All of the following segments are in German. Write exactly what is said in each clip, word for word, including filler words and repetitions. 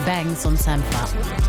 Banks und Sampha.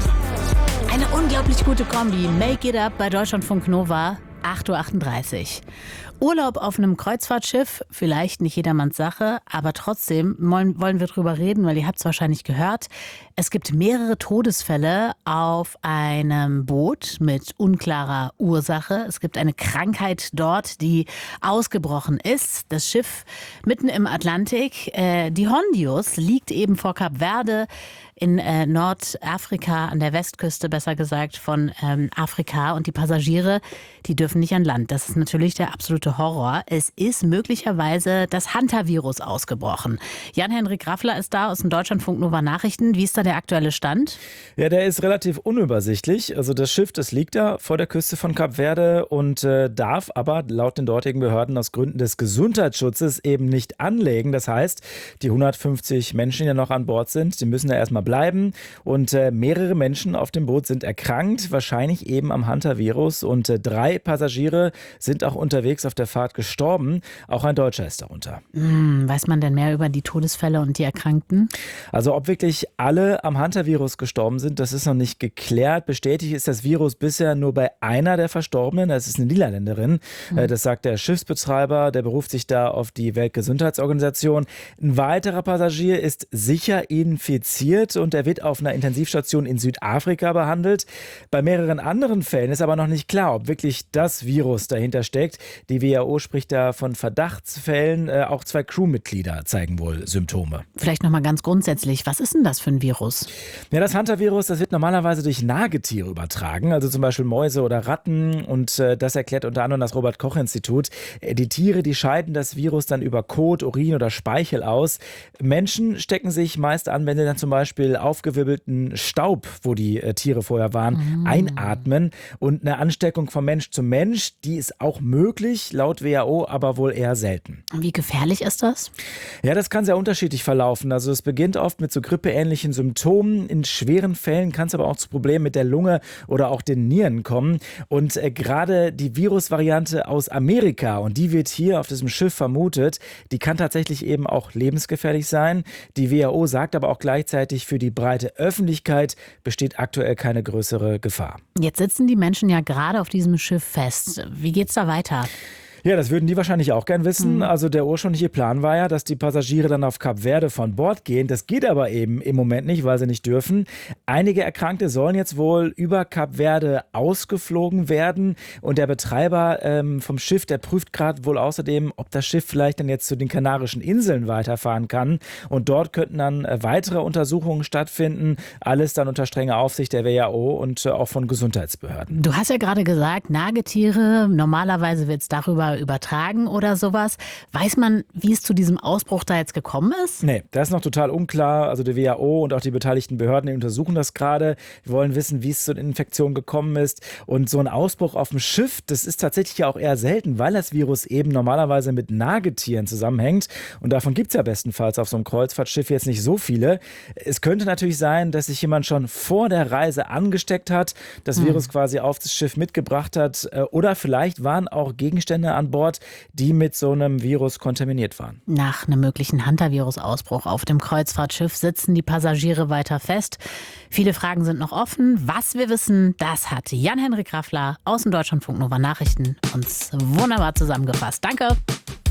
Eine unglaublich gute Kombi. Make It Up bei Deutschlandfunk Nova. acht Uhr achtunddreißig. Urlaub auf einem Kreuzfahrtschiff, vielleicht nicht jedermanns Sache, aber trotzdem wollen, wollen wir drüber reden, weil ihr habt es wahrscheinlich gehört. Es gibt mehrere Todesfälle auf einem Boot mit unklarer Ursache. Es gibt eine Krankheit dort, die ausgebrochen ist. Das Schiff mitten im Atlantik, äh, die Hondius, liegt eben vor Kap Verde in äh, Nordafrika, an der Westküste besser gesagt von ähm, Afrika. Und die Passagiere, die dürfen nicht an Land. Das ist natürlich der absolute Horror. Es ist möglicherweise das Hantavirus ausgebrochen. Jan-Henrik Raffler ist da aus dem Deutschlandfunk Nova Nachrichten. Wie ist da der aktuelle Stand? Ja, der ist relativ unübersichtlich. Also das Schiff, das liegt da vor der Küste von Kap Verde und äh, darf aber laut den dortigen Behörden aus Gründen des Gesundheitsschutzes eben nicht anlegen. Das heißt, die hundertfünfzig Menschen, die ja noch an Bord sind, die müssen da erstmal bleiben. Und äh, mehrere Menschen auf dem Boot sind erkrankt, wahrscheinlich eben am Hantavirus. Und äh, drei Passagiere sind auch unterwegs auf der Fahrt gestorben. Auch ein Deutscher ist darunter. Hm, weiß man denn mehr über die Todesfälle und die Erkrankten? Also ob wirklich alle am Hantavirus gestorben sind, das ist noch nicht geklärt. Bestätigt ist das Virus bisher nur bei einer der Verstorbenen. Das ist eine Niederländerin. Hm. Das sagt der Schiffsbetreiber. Der beruft sich da auf die Weltgesundheitsorganisation. Ein weiterer Passagier ist sicher infiziert und er wird auf einer Intensivstation in Südafrika behandelt. Bei mehreren anderen Fällen ist aber noch nicht klar, ob wirklich das Virus dahinter steckt. Die W H O spricht da von Verdachtsfällen. Äh, auch zwei Crewmitglieder zeigen wohl Symptome. Vielleicht noch mal ganz grundsätzlich, was ist denn das für ein Virus? Ja, das Hantavirus, das wird normalerweise durch Nagetiere übertragen, also zum Beispiel Mäuse oder Ratten. Und äh, das erklärt unter anderem das Robert-Koch-Institut. Äh, die Tiere, die scheiden das Virus dann über Kot, Urin oder Speichel aus. Menschen stecken sich meist an, wenn sie dann zum Beispiel aufgewirbelten Staub, wo die äh, Tiere vorher waren, mm. einatmen. Und eine Ansteckung von Mensch zu Mensch, die ist auch möglich, laut W H O, aber wohl eher selten. Wie gefährlich ist das? Ja, das kann sehr unterschiedlich verlaufen. Also es beginnt oft mit so grippeähnlichen Symptomen. In schweren Fällen kann es aber auch zu Problemen mit der Lunge oder auch den Nieren kommen. Und äh, gerade die Virusvariante aus Amerika, und die wird hier auf diesem Schiff vermutet, die kann tatsächlich eben auch lebensgefährlich sein. Die W H O sagt aber auch gleichzeitig, für die breite Öffentlichkeit besteht aktuell keine größere Gefahr. Jetzt sitzen die Menschen ja gerade auf diesem Schiff fest. Wie geht's da weiter? Ja, das würden die wahrscheinlich auch gern wissen. Mhm. Also der ursprüngliche Plan war ja, dass die Passagiere dann auf Kap Verde von Bord gehen. Das geht aber eben im Moment nicht, weil sie nicht dürfen. Einige Erkrankte sollen jetzt wohl über Kap Verde ausgeflogen werden. Und der Betreiber ähm, vom Schiff, der prüft gerade wohl außerdem, ob das Schiff vielleicht dann jetzt zu den Kanarischen Inseln weiterfahren kann. Und dort könnten dann äh, weitere Untersuchungen stattfinden. Alles dann unter strenger Aufsicht der W H O und äh, auch von Gesundheitsbehörden. Du hast ja gerade gesagt, Nagetiere, normalerweise wird es darüber übertragen oder sowas. Weiß man, wie es zu diesem Ausbruch da jetzt gekommen ist? Nee, das ist noch total unklar. Also die W H O und auch die beteiligten Behörden, die untersuchen das gerade. Wir wollen wissen, wie es zu den Infektionen gekommen ist. Und so ein Ausbruch auf dem Schiff, das ist tatsächlich ja auch eher selten, weil das Virus eben normalerweise mit Nagetieren zusammenhängt. Und davon gibt es ja bestenfalls auf so einem Kreuzfahrtschiff jetzt nicht so viele. Es könnte natürlich sein, dass sich jemand schon vor der Reise angesteckt hat, das hm. Virus quasi auf das Schiff mitgebracht hat. Oder vielleicht waren auch Gegenstände an Bord, die mit so einem Virus kontaminiert waren. Nach einem möglichen Hantavirus-Ausbruch auf dem Kreuzfahrtschiff sitzen die Passagiere weiter fest. Viele Fragen sind noch offen. Was wir wissen, das hat Jan-Henrik Raffler aus dem Deutschlandfunk Nova Nachrichten uns wunderbar zusammengefasst. Danke.